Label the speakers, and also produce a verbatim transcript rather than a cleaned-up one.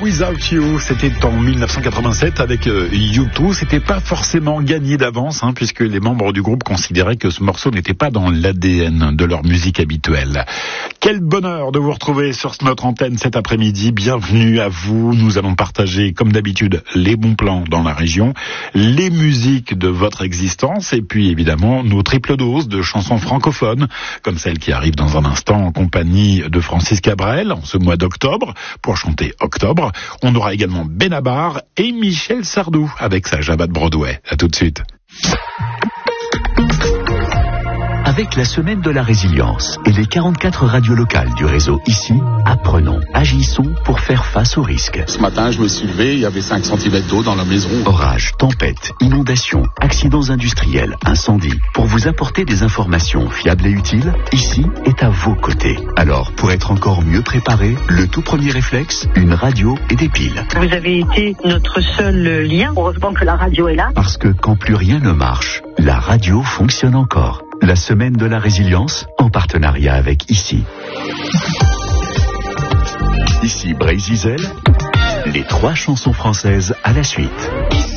Speaker 1: Without You, c'était en mille neuf cent quatre-vingt-sept avec euh, U deux. C'était pas forcément gagné d'avance, hein, puisque les membres du groupe considéraient que ce morceau n'était pas dans l'A D N de leur musique habituelle. Quel bonheur de vous retrouver sur notre antenne cet après-midi. Bienvenue à vous. Nous allons partager, comme d'habitude, les bons plans dans la région, les musiques de votre existence, et puis évidemment nos triple doses de chansons francophones, comme celle qui arrive dans un instant en compagnie de Francis Cabrel en ce mois d'octobre, pour chanter Octobre. On aura également Benabar et Michel Sardou avec sa Java de Broadway. À tout de suite.
Speaker 2: Avec la semaine de la résilience et les quarante-quatre radios locales du réseau ici, apprenons, agissons pour faire face aux risques.
Speaker 3: Ce matin, je me suis levé, il y avait cinq centimètres d'eau dans la maison.
Speaker 2: Orages, tempêtes, inondations, accidents industriels, incendies. Pour vous apporter des informations fiables et utiles, ici est à vos côtés. Alors, pour être encore mieux préparé, le tout premier réflexe, une radio et des piles.
Speaker 4: Vous avez été notre seul lien. Heureusement que la radio est là.
Speaker 2: Parce que quand plus rien ne marche, la radio fonctionne encore. La semaine de la résilience, en partenariat avec Ici. Ici Brésil, les trois chansons françaises à la suite.